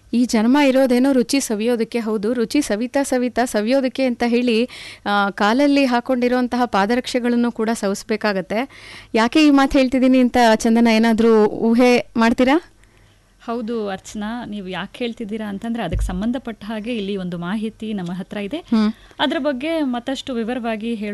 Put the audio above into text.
ಈ ಜನ್ಮ ಇರೋದೇನೋ ರುಚಿ ಸವಿಯೋದಕ್ಕೆ. ಹೌದು, ರುಚಿ ಸವಿತಾ ಸವಿತಾ ಸವಿಯೋದಕ್ಕೆ ಅಂತ ಹೇಳಿ ಕಾಲಲ್ಲಿ ಹಾಕೊಂಡಿರುವಂತಹ ಪಾದರಕ್ಷೆಗಳನ್ನು ಕೂಡ ಸವಿಸ್ಬೇಕಾಗತ್ತೆ. ಯಾಕೆ ಈ ಮಾತು ಹೇಳ್ತಿದ್ದೀನಿ ಅಂತ ಚಂದನ ಏನಾದರೂ ಊಹೆ ಮಾಡ್ತೀರಾ? ಹೌದು ಅರ್ಚನಾ, ನೀವು ಯಾಕೆ ಹೇಳ್ತಿದ್ದೀರಾ ಅಂತಂದ್ರೆ ಅದಕ್ಕೆ ಸಂಬಂಧಪಟ್ಟ ಹಾಗೆ ಇಲ್ಲಿ ಒಂದು ಮಾಹಿತಿ ನಮ್ಮ ಹತ್ರ ಇದೆ. ಅದರ ಬಗ್ಗೆ ಮತ್ತಷ್ಟು ವಿವರವಾಗಿ